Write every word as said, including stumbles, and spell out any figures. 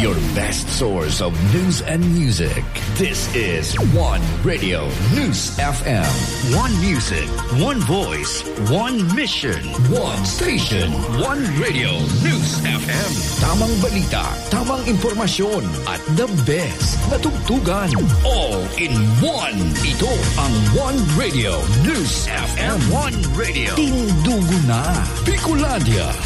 your best source of news and music. This is One Radio News F M. One music, one voice, one mission, one station, one Radio News F M. Tamang balita, tamang impormasyon, at the best na tugtugan. All in one. Ito ang One Radio News F M. One Radio. Tindugo na. Bicolandia.